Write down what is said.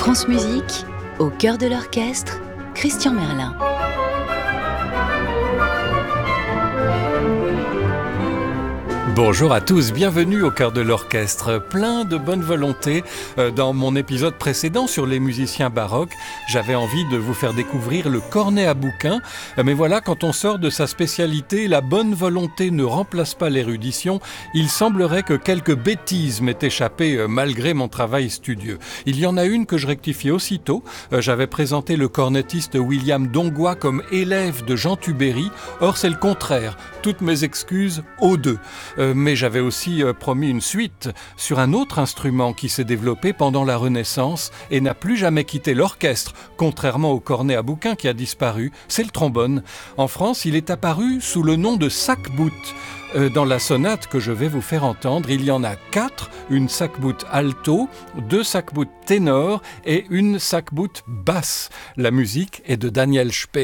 France Musique, au cœur de l'orchestre, Christian Merlin. Bonjour à tous, bienvenue au cœur de l'orchestre. Plein de bonne volonté. Dans mon épisode précédent sur les musiciens baroques, j'avais envie de vous faire découvrir le cornet à bouquin. Mais voilà, quand on sort de sa spécialité, la bonne volonté ne remplace pas l'érudition. Il semblerait que quelques bêtises m'aient échappé malgré mon travail studieux. Il y en a une que je rectifie aussitôt. J'avais présenté le cornettiste William Dongois comme élève de Jean Tubéry. Or, c'est le contraire. Toutes mes excuses aux deux. Mais j'avais aussi promis une suite sur un autre instrument qui s'est développé pendant la Renaissance et n'a plus jamais quitté l'orchestre, contrairement au cornet à bouquin qui a disparu, c'est le trombone. En France, il est apparu sous le nom de sac-bout. Dans la sonate que je vais vous faire entendre, il y en a 4, une sac-bout alto, 2 sac-bout ténor et une sac-bout basse. La musique est de Daniel Speer.